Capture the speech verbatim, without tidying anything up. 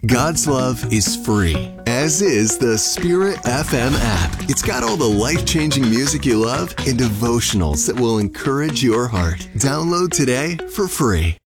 God's Love is free, as is the Spirit F M app. It's got all the life-changing music you love and devotionals that will encourage your heart. Download today for free.